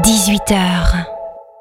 18h.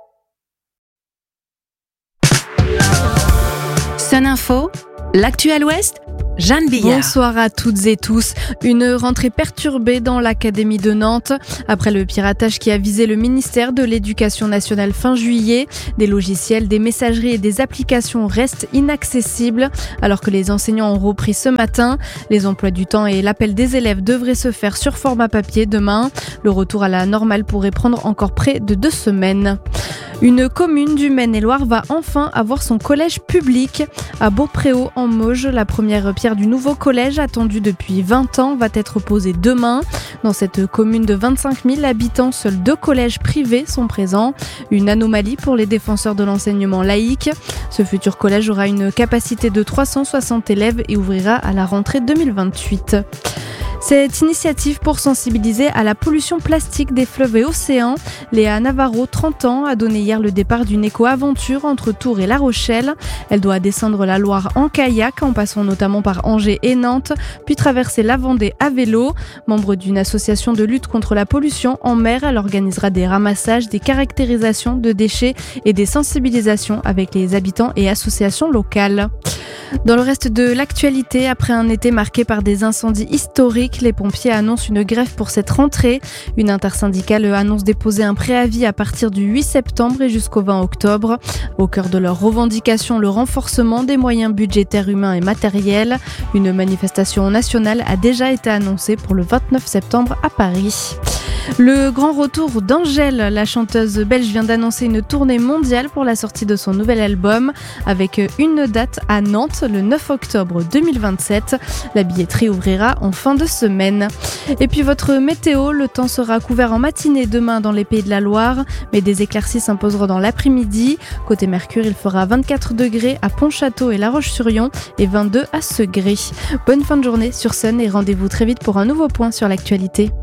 Sun Info, l'actu à l'Ouest, Jeanne Billard. Bonsoir à toutes et tous. Une rentrée perturbée dans l'Académie de Nantes. Après le piratage qui a visé le ministère de l'Éducation nationale fin juillet, des logiciels, des messageries et des applications restent inaccessibles. Alors que les enseignants ont repris ce matin, les emplois du temps et l'appel des élèves devraient se faire sur format papier demain. Le retour à la normale pourrait prendre encore près de 2 semaines. Une commune du Maine-et-Loire va enfin avoir son collège public. À Beaupréau, en Mauges, la première pierre du nouveau collège, attendue depuis 20 ans, va être posée demain. Dans cette commune de 25 000 habitants, seuls 2 collèges privés sont présents. Une anomalie pour les défenseurs de l'enseignement laïque. Ce futur collège aura une capacité de 360 élèves et ouvrira à la rentrée 2028. Cette initiative pour sensibiliser à la pollution plastique des fleuves et océans, Léa Navarro, 30 ans, a donné hier le départ d'une éco-aventure entre Tours et La Rochelle. Elle doit descendre la Loire en kayak, en passant notamment par Angers et Nantes, puis traverser la Vendée à vélo. Membre d'une association de lutte contre la pollution en mer, elle organisera des ramassages, des caractérisations de déchets et des sensibilisations avec les habitants et associations locales. Dans le reste de l'actualité, après un été marqué par des incendies historiques, les pompiers annoncent une grève pour cette rentrée. Une intersyndicale annonce déposer un préavis à partir du 8 septembre et jusqu'au 20 octobre. Au cœur de leurs revendications, le renforcement des moyens budgétaires, humains et matériels. Une manifestation nationale a déjà été annoncée pour le 29 septembre à Paris. Le grand retour d'Angèle, la chanteuse belge vient d'annoncer une tournée mondiale pour la sortie de son nouvel album, avec une date à Nantes le 9 octobre 2027. La billetterie ouvrira en fin de semaine. Et puis votre météo, le temps sera couvert en matinée demain dans les Pays de la Loire, mais des éclaircies s'imposeront dans l'après-midi. Côté Mercure, il fera 24 degrés à Pontchâteau et La Roche-sur-Yon et 22 à Segré. Bonne fin de journée sur Sun et rendez-vous très vite pour un nouveau point sur l'actualité.